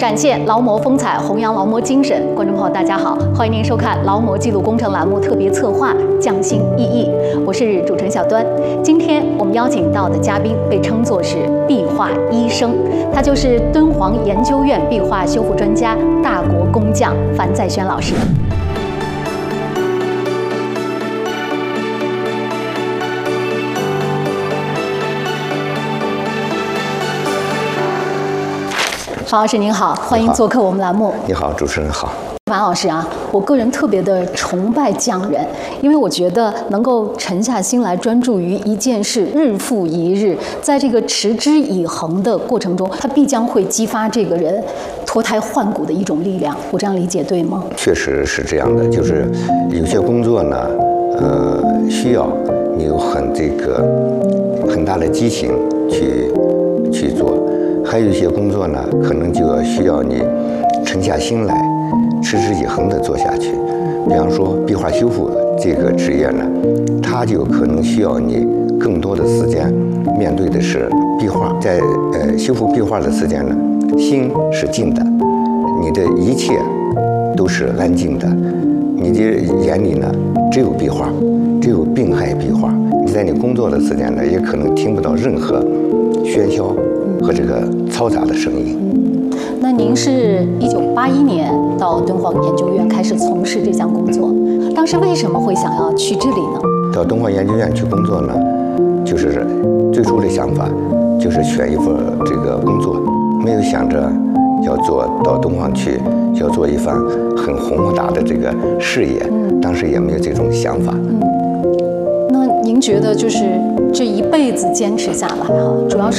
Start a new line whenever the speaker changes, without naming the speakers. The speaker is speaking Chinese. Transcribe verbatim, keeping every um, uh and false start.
展现劳模风采，弘扬劳模精神。观众朋友，大家好，欢迎您收看劳模记录工程栏目特别策划《匠心意义》，我是主持人小端。今天我们邀请到的嘉宾被称作是壁画医生，他就是敦煌研究院壁画修复专家、大国工匠樊在轩老师。 樊老师您好，欢迎做客我们栏目。
你好，主持人好。
樊老师啊，我个人特别的崇拜匠人，因为我觉得能够沉下心来专注于一件事，日复一日，在这个持之以恒的过程中，它必将会激发这个人脱胎换骨的一种力量。我这样理解对吗？
确实是这样的，就是有些工作呢，呃，需要你有很这个很大的激情去去做。 还有一些工作呢，可能就要需要你沉下心来，持之以恒地做下去。比方说，壁画修复这个职业呢，它就可能需要你更多的时间，面对的是壁画。在呃修复壁画的时间呢，心是静的，你的一切都是安静的，你的眼里呢只有壁画，只有病害壁画。你在你工作的时间呢，也可能听不到任何喧嚣 和这个嘈杂的声音。
嗯，那您是一九八一年到敦煌研究院开始从事这项工作，当时为什么会想要去这里呢？
到敦煌研究院去工作呢，就是最初的想法就是选一份这个工作，没有想着要做到敦煌去要做一番很宏大的这个事业，嗯、当时也没有这种想法。
嗯，那您觉得就是这一辈子坚持下来哈，主要是